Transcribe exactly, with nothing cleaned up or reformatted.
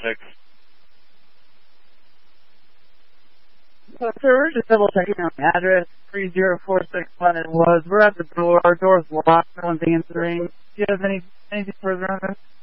six. So, sir, we're just double checking on the address. three zero four six Planet was. We're at the door. Our door's locked. No one's answering. Do you have any anything further on this?